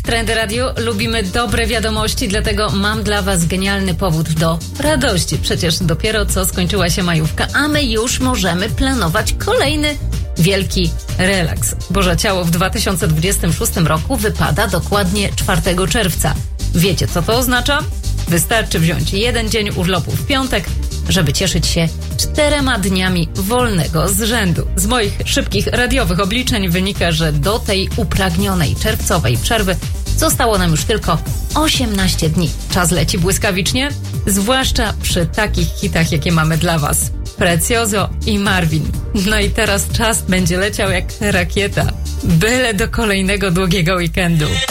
Trendy Radio lubimy dobre wiadomości, dlatego mam dla Was genialny powód do radości. Przecież dopiero co skończyła się majówka, a my już możemy planować kolejny wielki relaks. Boże Ciało w 2026 roku wypada dokładnie 4 czerwca. Wiecie, co to oznacza? Wystarczy wziąć jeden dzień urlopu w piątek, żeby cieszyć się 4 dniami wolnego z rzędu. Z moich szybkich radiowych obliczeń wynika, że do tej upragnionej czerwcowej przerwy zostało nam już tylko 18 dni. Czas leci błyskawicznie, zwłaszcza przy takich hitach, jakie mamy dla Was. Precioso i Marvin. No i teraz czas będzie leciał jak rakieta. Byle do kolejnego długiego weekendu.